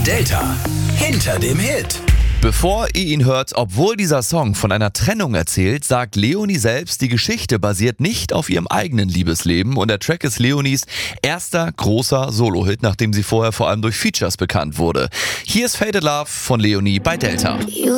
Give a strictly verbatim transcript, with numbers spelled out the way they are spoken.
Delta hinter dem Hit. Bevor ihr ihn hört, obwohl dieser Song von einer Trennung erzählt, sagt Leonie selbst, die Geschichte basiert nicht auf ihrem eigenen Liebesleben und der Track ist Leonies erster großer Solo-Hit, nachdem sie vorher vor allem durch Features bekannt wurde. Hier ist Faded Love von Leonie bei Delta.